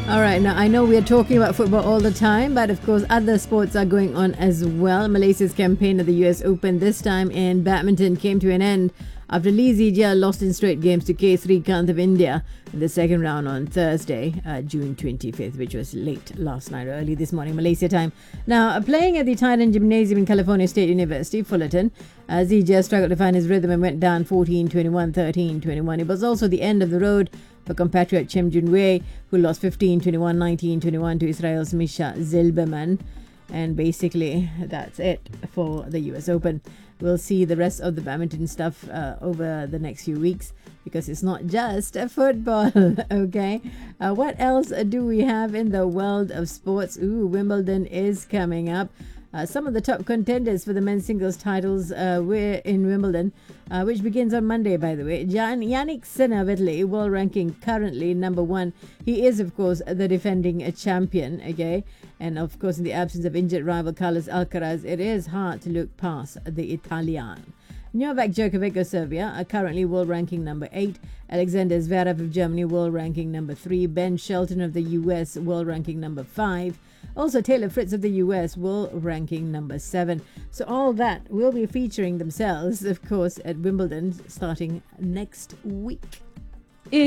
All right, now I know we are talking about football all the time, but of course, other sports are going on as well. Malaysia's campaign at the US Open, this time in badminton, came to an end after Lee Zijia lost in straight games to K. Srikanth of India in the second round on Thursday, June 25th, which was late last night or early this morning, Malaysia time. Now, playing at the Titan Gymnasium in California State University, Fullerton, Zijia struggled to find his rhythm and went down 14-21, 13-21. It was also the end of the road for compatriot Chen Junwei, who lost 15-21, 19-21 to Israel's Misha Zilberman. And basically, that's it for the US Open. We'll see the rest of the badminton stuff over the next few weeks, because it's not just football, okay? What else do we have in the world of sports? Wimbledon is coming up. Some of the top contenders for the men's singles titles were in Wimbledon, which begins on Monday, by the way. Yannick Sinner of Italy, world ranking currently number 1. He is, of course, the defending champion, okay? And, of course, in the absence of injured rival Carlos Alcaraz, it is hard to look past the Italian. Novak Djokovic of Serbia are currently world ranking number 8. Alexander Zverev of Germany, world ranking number 3. Ben Shelton of the US, world ranking number 5. Also, Taylor Fritz of the US, world ranking number 7. So all that will be featuring themselves, of course, at Wimbledon starting next week.